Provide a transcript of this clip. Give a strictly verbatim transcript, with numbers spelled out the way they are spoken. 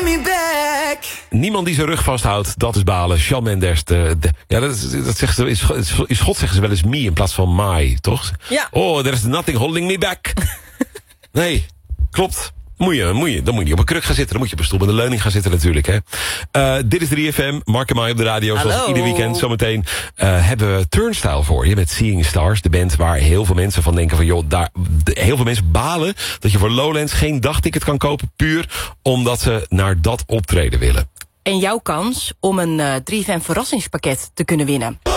me back. Niemand die zijn rug vasthoudt, dat is balen. Shawn Mendes, de, de, ja, dat, is, dat zegt ze, in, in Schot zeggen ze wel eens me in plaats van my, toch? Ja. Oh, there is nothing holding me back. Nee, klopt. Moet je, moet je, dan moet je niet op een kruk gaan zitten. Dan moet je op een stoel met een leuning gaan zitten natuurlijk. Hè. Uh, dit is drie F M, Mark en Mai op de radio. Hallo. Zoals ieder weekend. Zometeen uh, hebben we Turnstile voor je met Seeing Stars. De band waar heel veel mensen van denken van... joh, daar, de, heel veel mensen balen dat je voor Lowlands geen dagticket kan kopen. Puur omdat ze naar dat optreden willen. En jouw kans om een uh, drie F M verrassingspakket te kunnen winnen.